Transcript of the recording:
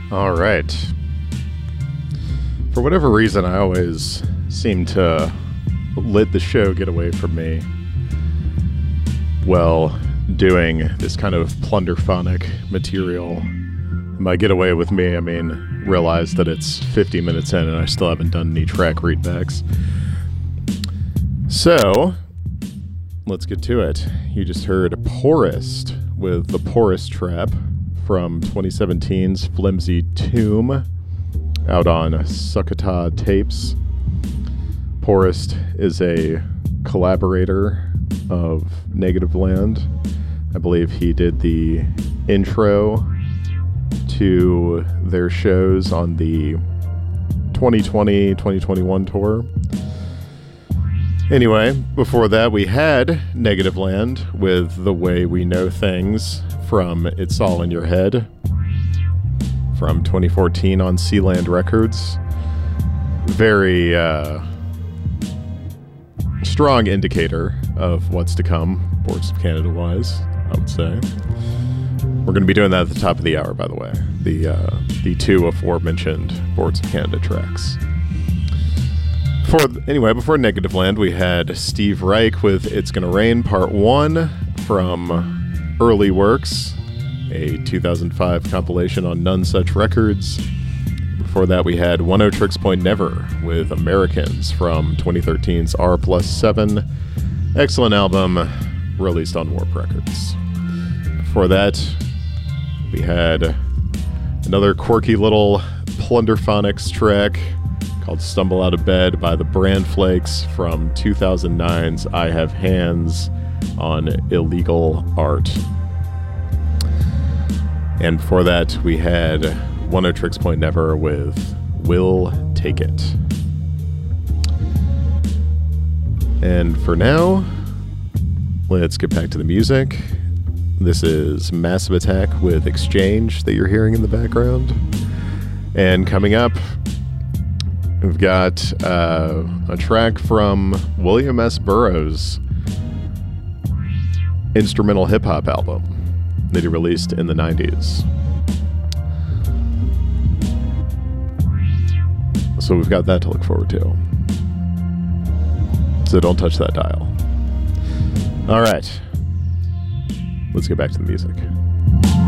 All right. For whatever reason, I always seem to let the show get away from me while doing this kind of plunderphonic material. And by get away with me, I mean realize that it's 50 minutes in and I still haven't done any track readbacks. So, let's get to it. You just heard Poorest with The Poorest Trap from 2017's Flimsy Tomb out on Sukkota Tapes. Poorest is a collaborator of Negativland. I believe he did the intro to their shows on the 2020-2021 tour. Anyway, before that we had Negativland with The Way We Know Things from It's All in Your Head from 2014 on Sealand Records. Very strong indicator of what's to come, Boards of Canada wise, I would say. We're going to be doing that at the top of the hour, by the way. The two aforementioned Boards of Canada tracks. Before Negativland, we had Steve Reich with It's Gonna Rain Part 1 from Early Works, a 2005 compilation on None Such Records. Before that, we had One O Tricks Point Never with Americans from 2013's R+7. Excellent album, released on Warp Records. Before that, we had another quirky little plunderphonics track called Stumble Out of Bed by the Brand Flakes from 2009's I Have Hands on Illegal Art. And before that, we had One O Tricks Point Never with We'll Take It. And for now, let's get back to the music. This is Massive Attack with Exchange that you're hearing in the background. And coming up, we've got a track from William S. Burroughs' instrumental hip-hop album that he released in the 90s. So we've got that to look forward to. So don't touch that dial. All right. Let's get back to the music.